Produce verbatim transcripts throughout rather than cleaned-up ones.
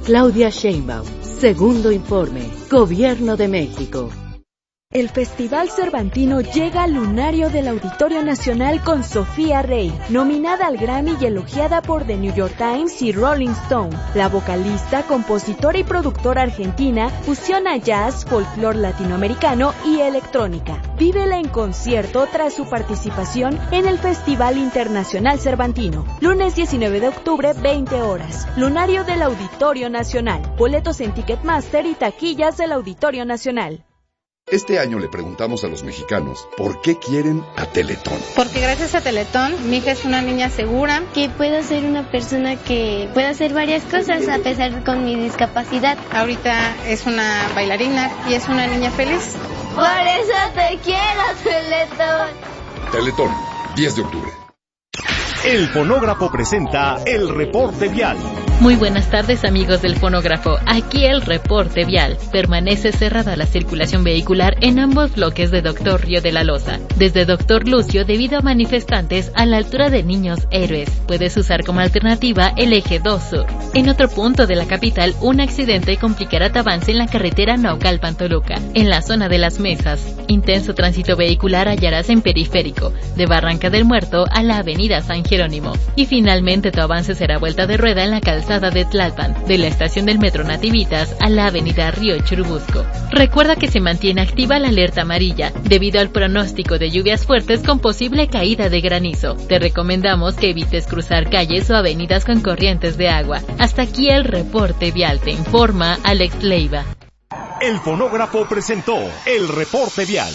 Claudia Sheinbaum. Segundo informe. Gobierno de México. El Festival Cervantino llega al lunario del Auditorio Nacional con Sofía Rey, nominada al Grammy y elogiada por The New York Times y Rolling Stone. La vocalista, compositora y productora argentina fusiona jazz, folclore latinoamericano y electrónica. Vívela en concierto tras su participación en el Festival Internacional Cervantino. Lunes diecinueve de octubre, veinte horas. Lunario del Auditorio Nacional. Boletos en Ticketmaster y taquillas del Auditorio Nacional. Este año le preguntamos a los mexicanos por qué quieren a Teletón. Porque gracias a Teletón, mi hija es una niña segura. Que puedo ser una persona que pueda hacer varias cosas a pesar de con mi discapacidad. Ahorita es una bailarina y es una niña feliz. Por eso te quiero, Teletón. Teletón, diez de octubre. El Fonógrafo presenta el reporte vial. Muy buenas tardes, amigos del Fonógrafo. Aquí el reporte vial. Permanece cerrada la circulación vehicular en ambos bloques de Doctor Río de la Loza. Desde Doctor Lucio, debido a manifestantes a la altura de Niños Héroes. Puedes usar como alternativa el eje dos Sur. En otro punto de la capital, un accidente complicará tu avance en la carretera Naucalpan-Toluca. En la zona de Las Mesas, intenso tránsito vehicular hallarás en Periférico, de Barranca del Muerto a la avenida San Jerónimo. Y finalmente tu avance será vuelta de rueda en la calzada de Tlalpan, de la estación del Metro Nativitas a la avenida Río Churubusco. Recuerda que se mantiene activa la alerta amarilla, debido al pronóstico de lluvias fuertes con posible caída de granizo. Te recomendamos que evites cruzar calles o avenidas con corrientes de agua. Hasta aquí el reporte vial, te informa Alex Leiva. El Fonógrafo presentó el reporte vial.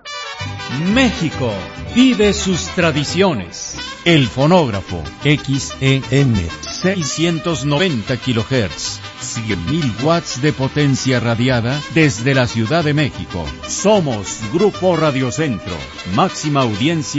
México vive sus tradiciones. El Fonógrafo, X E M, seiscientos noventa kilohertz, cien mil watts de potencia radiada desde la Ciudad de México. Somos Grupo Radio Centro, máxima audiencia.